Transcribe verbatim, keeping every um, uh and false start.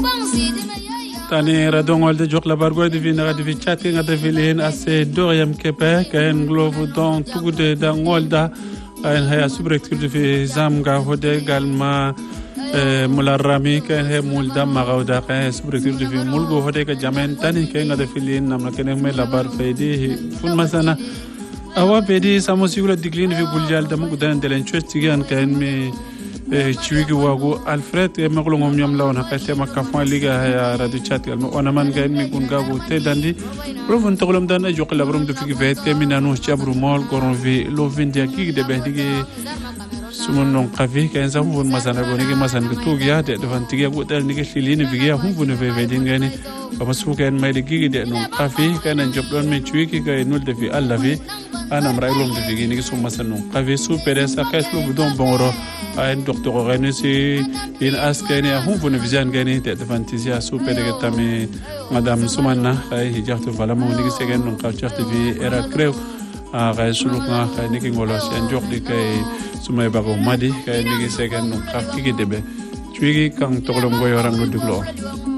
tani radongol de jok la bargo de vina de vichati ngata vilin ase doriam kepe ken glovu don tugude da ngolda en haya subrektur de zamga hode galma mularrami ken he mulda magawda ken subrektur de mulgo hode ka jamen tani ken ngata vilin namna ken me labar fedi fun masana awa bedi samo sigula diglin fi guljal da mugudan de len chwestigan ken me chiwigi wago alfred e maglo ngom nyam lawon hakate makafon liga ya radio chat gal ona man gain mi gun gago te dandi provon tolom dan ajo qla brum de figi vet ke minano chabru mol goron vi lo vindia ki de be dige sumun non qavi ken sam won masana go nigi masan go tugiya de de van tigiya go dal nigi lilini bigiya hum bunu ve ve dingani ba masu ken may de gigi de non qavi ken en job don me chiwigi ga nul de fi alla vi ana mrailom de figi nigi sum masan non qavi su peresa kaislo budon bongoro ay docteur renesi in askene hum bunu vision gani de de fantisia su perega tami madame sumanna ay hijatu vala mo nigi segen non qawcharte vi era crew a ga sulukna kay nigi ngolo sen jokdi kay sumay bago madi kay nigi segen non qaf tigi debe chuigi kang tolom go yorango diglo